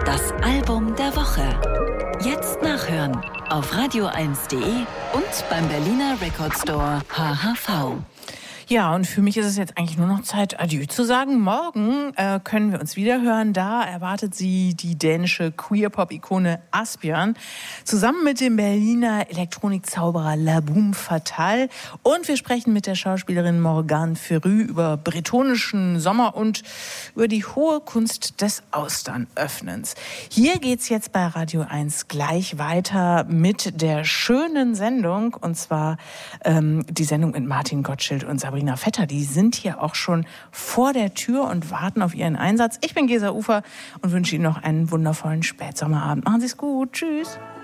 Das Album der Woche. Jetzt nachhören auf radio1.de und beim Berliner Record Store HHV. Ja, und für mich ist es jetzt eigentlich nur noch Zeit, Adieu zu sagen. Morgen können wir uns wieder hören. Da erwartet sie die dänische Queer-Pop-Ikone Asbjørn zusammen mit dem Berliner Elektronikzauberer La Boum Fatale. Und wir sprechen mit der Schauspielerin Morgane Ferrü über bretonischen Sommer und über die hohe Kunst des Austernöffnens. Hier geht's jetzt bei Radio 1 gleich weiter mit der schönen Sendung. Und zwar die Sendung mit Martin Gottschild und Sabrina Vetter, die sind hier auch schon vor der Tür und warten auf ihren Einsatz. Ich bin Gesa Ufer und wünsche Ihnen noch einen wundervollen Spätsommerabend. Machen Sie es gut. Tschüss.